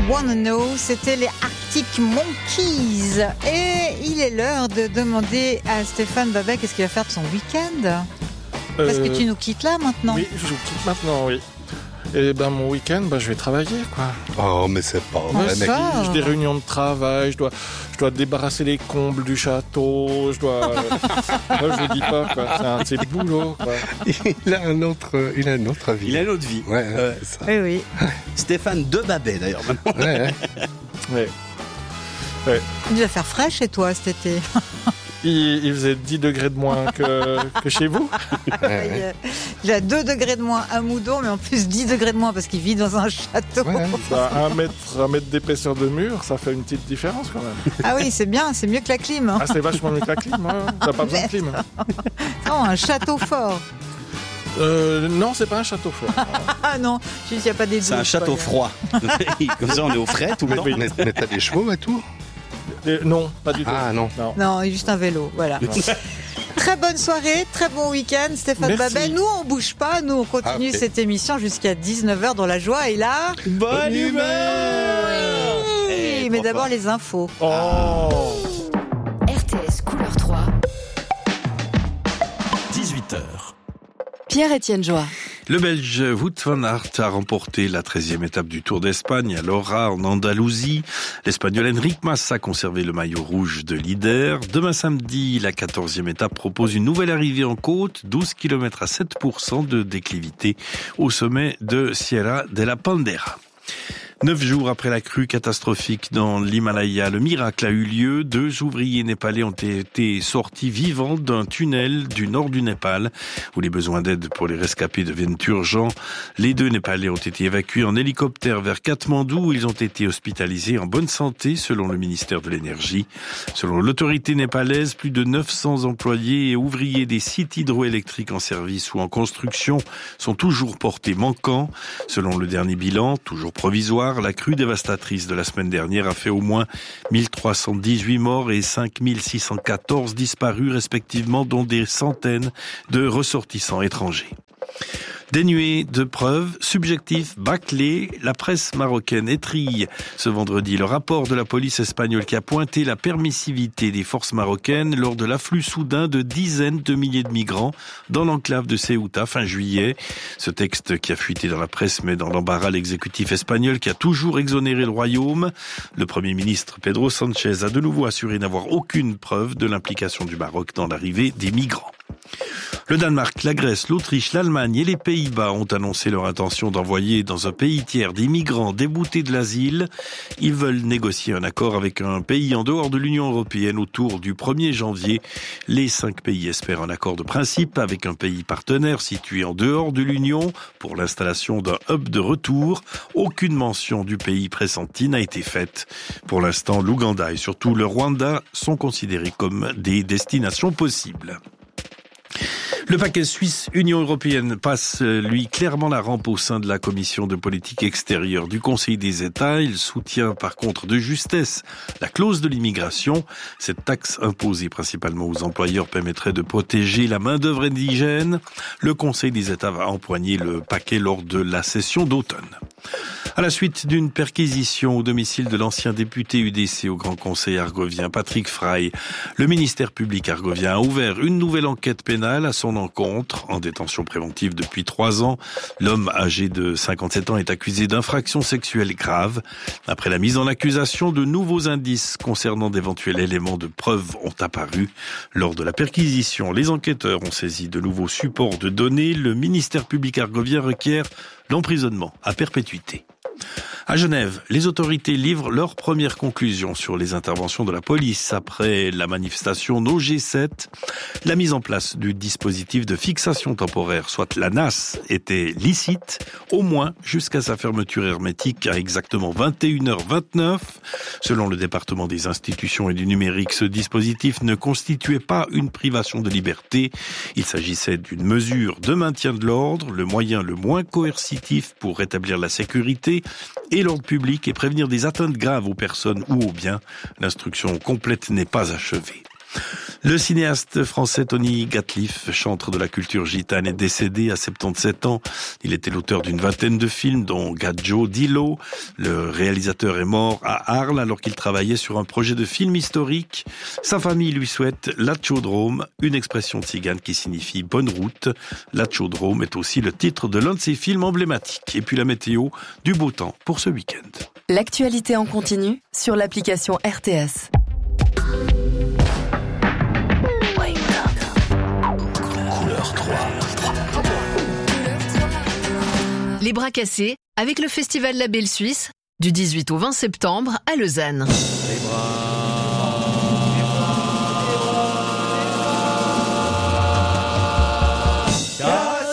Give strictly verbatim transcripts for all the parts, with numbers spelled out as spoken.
Wanna Know, c'était les Arctic Monkeys. Et il est l'heure de demander à Stéphane Babet qu'est-ce qu'il va faire de son week-end. Parce Euh, que tu nous quittes là maintenant. Oui, je vous quitte maintenant, oui. Et ben mon week-end, ben, je vais travailler, quoi. Oh, mais c'est pas Mais vrai, mec. ça. J'ai des réunions de travail, je dois, je dois débarrasser les combles du château, je dois... euh, Moi, je vous dis pas, quoi. C'est, un, c'est le boulot, quoi. Il a un autre, il a une autre vie. Il a une autre vie. Ouais, Euh, c'est ça. Oui, oui. Stéphane de Babet, d'ailleurs, maintenant. Ouais, ouais. Ouais. Il va faire frais chez toi cet été. Il, il faisait dix degrés de moins que, que chez vous. Ouais, ouais. Il a deux degrés de moins à Moudon, mais en plus dix degrés de moins parce qu'il vit dans un château. Ouais, ouais. Bah, un mètre, un mètre d'épaisseur de mur, ça fait une petite différence, quand même. Ah oui, c'est bien, c'est mieux que la clim. Hein. Ah, c'est vachement mieux que la clim, hein. T'as pas besoin de clim. Non, un château fort. Euh, non, c'est pas un château fort. Ah non, il n'y a pas des C'est un douches, château quoi. froid. Comme ça, on est au frais tout le Mais temps. oui. Mais, mais t'as des chevaux et tout? Euh, non, pas du tout. Ah, non. Non. Non, il est juste un vélo, voilà. Très bonne soirée, très bon week-end, Stéphane Merci. Babet. Nous, on bouge pas, nous, on continue Ah, ok. cette émission jusqu'à dix-neuf heures dans la joie et là... Bonne humeur. Oui, Eh, mais trop d'abord fort. les infos. Oh R T S Couleur trois. dix-huit heures. Pierre-Étienne Joie. Le Belge Wout van Aert a remporté la treizième étape du Tour d'Espagne à Lora, en Andalousie. L'Espagnol Enric Mas a conservé le maillot rouge de leader. Demain samedi, la quatorzième étape propose une nouvelle arrivée en côte, douze kilomètres à sept pour cent de déclivité au sommet de Sierra de la Pandera. Neuf jours après la crue catastrophique dans l'Himalaya, le miracle a eu lieu. Deux ouvriers népalais ont été sortis vivants d'un tunnel du nord du Népal, où les besoins d'aide pour les rescapés deviennent urgents. Les deux Népalais ont été évacués en hélicoptère vers Katmandou, où ils ont été hospitalisés en bonne santé, selon le ministère de l'Énergie. Selon l'autorité népalaise, plus de neuf cents employés et ouvriers des sites hydroélectriques en service ou en construction sont toujours portés manquants. Selon le dernier bilan, toujours provisoire, la crue dévastatrice de la semaine dernière a fait au moins mille trois cent dix-huit morts et cinq mille six cent quatorze disparus respectivement, dont des centaines de ressortissants étrangers. Dénué de preuves, subjectif, bâclé, la presse marocaine étrille ce vendredi le rapport de la police espagnole qui a pointé la permissivité des forces marocaines lors de l'afflux soudain de dizaines de milliers de migrants dans l'enclave de Ceuta fin juillet. Ce texte qui a fuité dans la presse met dans l'embarras l'exécutif espagnol qui a toujours exonéré le royaume. Le Premier ministre Pedro Sánchez a de nouveau assuré n'avoir aucune preuve de l'implication du Maroc dans l'arrivée des migrants. Le Danemark, la Grèce, l'Autriche, l'Allemagne et les Pays-Bas ont annoncé leur intention d'envoyer dans un pays tiers des migrants déboutés de l'asile. Ils veulent négocier un accord avec un pays en dehors de l'Union européenne autour du premier janvier. Les cinq pays espèrent un accord de principe avec un pays partenaire situé en dehors de l'Union pour l'installation d'un hub de retour. Aucune mention du pays pressenti n'a été faite. Pour l'instant, l'Ouganda et surtout le Rwanda sont considérés comme des destinations possibles. Le paquet suisse Union européenne passe, lui, clairement la rampe au sein de la commission de politique extérieure du Conseil des États. Il soutient par contre de justesse la clause de l'immigration. Cette taxe imposée principalement aux employeurs permettrait de protéger la main-d'œuvre indigène. Le Conseil des États va empoigner le paquet lors de la session d'automne. À la suite d'une perquisition au domicile de l'ancien député U D C au Grand Conseil argovien, Patrick Frey, le ministère public argovien a ouvert une nouvelle enquête pénale à son encontre, en détention préventive depuis trois ans. L'homme âgé de cinquante-sept ans est accusé d'infractions sexuelles graves. Après la mise en accusation, de nouveaux indices concernant d'éventuels éléments de preuve ont apparu. Lors de la perquisition, les enquêteurs ont saisi de nouveaux supports de données. Le ministère public argovien requiert l'emprisonnement à perpétuité. À Genève, les autorités livrent leurs premières conclusions sur les interventions de la police après la manifestation No G sept. La mise en place du dispositif de fixation temporaire, soit l'A N A S, était licite, au moins jusqu'à sa fermeture hermétique à exactement vingt et une heures vingt-neuf. Selon le département des institutions et du numérique, ce dispositif ne constituait pas une privation de liberté. Il s'agissait d'une mesure de maintien de l'ordre, le moyen le moins coercitif pour rétablir la sécurité et l'ordre public et prévenir des atteintes graves aux personnes ou aux biens. L'instruction complète n'est pas achevée. Le cinéaste français Tony Gatliff, chantre de la culture gitane, est décédé à soixante-dix-sept ans. Il était l'auteur d'une vingtaine de films, dont Gadjo Dilo. Le réalisateur est mort à Arles alors qu'il travaillait sur un projet de film historique. Sa famille lui souhaite l'Atchodrome, une expression tzigane qui signifie bonne route. L'Atchodrome est aussi le titre de l'un de ses films emblématiques. Et puis la météo, du beau temps pour ce week-end. L'actualité en continu sur l'application R T S. Les bras cassés avec le festival La Belle Suisse du dix-huit au vingt septembre à Lausanne. Les bras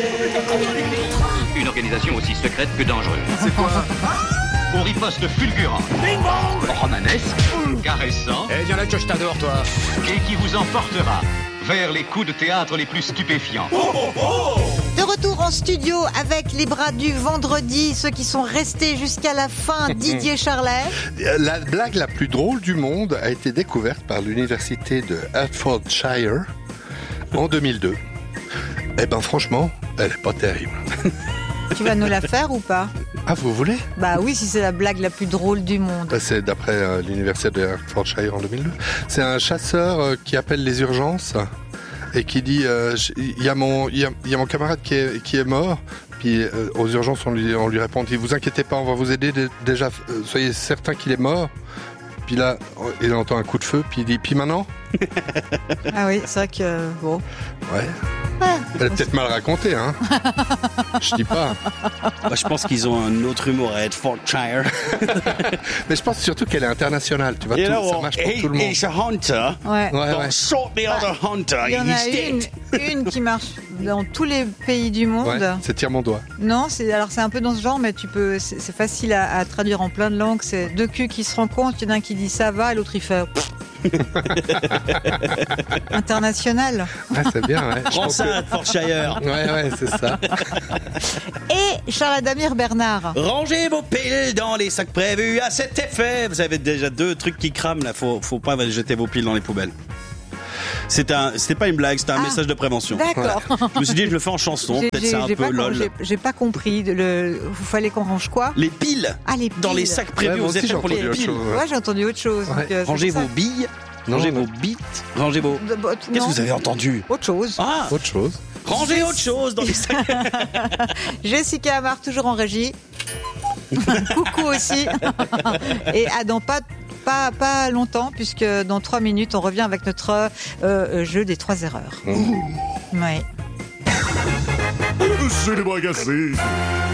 Une organisation aussi secrète que dangereuse. C'est quoi? Au riposte fulgurant, romanesque, caressant, Eh, viens là que je t'adore, toi. et qui vous emportera vers les coups de théâtre les plus stupéfiants. De retour en studio avec les bras du vendredi, ceux qui sont restés jusqu'à la fin, Didier Charlet. La blague la plus drôle du monde a été découverte par l'université de Hertfordshire en deux mille deux. Eh ben franchement, elle est pas terrible. Tu vas nous la faire ou pas? Ah, vous voulez? Bah oui, si c'est la blague la plus drôle du monde. Bah, c'est d'après euh, l'université de Hertfordshire en deux mille deux. C'est un chasseur euh, qui appelle les urgences et qui dit euh, il y a mon il y a, y a mon camarade qui est qui est mort. Puis euh, aux urgences on lui on lui répond dit vous inquiétez pas, on va vous aider, déjà euh, soyez certain qu'il est mort. Puis là il entend un coup de feu puis il dit puis maintenant? Ah oui, c'est vrai que bon. Ouais. Elle est peut-être mal racontée, hein. Je dis pas. Bah, je pense qu'ils ont un autre humour à Hertfordshire. Mais je pense surtout qu'elle est internationale. Tu vois, tout, ça marche pour tout le monde. He's a hunter. Ouais. Ouais, Don't ouais. short the other hunter. Il y en a He's une, dead. une qui marche dans tous les pays du monde. Ouais, c'est tire mon doigt. Non, c'est alors c'est un peu dans ce genre, mais tu peux, c'est, c'est facile à, à traduire en plein de langues. C'est deux culs qui se rencontrent, il y en a un qui dit ça va, et l'autre il fait. International. Ah, c'est bien, ouais. Je Prends pense ça, que- Hertfordshire. Ouais, ouais, c'est ça. Et Charles Damir Bernard. Rangez vos piles dans les sacs prévus à cet effet. Vous avez déjà deux trucs qui crament là. Faut, faut pas jeter vos piles dans les poubelles. C'est un, c'était pas une blague, c'était un Ah, message de prévention. D'accord. Je me suis dit, je le fais en chanson. J'ai, Peut-être j'ai- c'est un j'ai peu pas, lol. j'ai, j'ai pas compris. Le, il fallait qu'on range quoi? Les piles Ah, les dans les piles. sacs Ouais, prévus moi aux aussi, effets j'ai pour les entendu autre piles. chose. Ouais, j'ai entendu autre chose. Ouais. donc, euh, c'est Rangez pour vos ça. billes, Non, rangez non. vos bites, rangez vos. De- bah, Qu'est-ce non. que vous avez entendu? Autre chose. Ah, Autre chose. rangez autre chose dans les sacs. Jessica Amar, toujours en régie. Coucou aussi. Et à dans pas, pas, pas longtemps, puisque dans trois minutes, on revient avec notre euh, jeu des trois erreurs. Mmh. Ouais. C'est les bras cassés.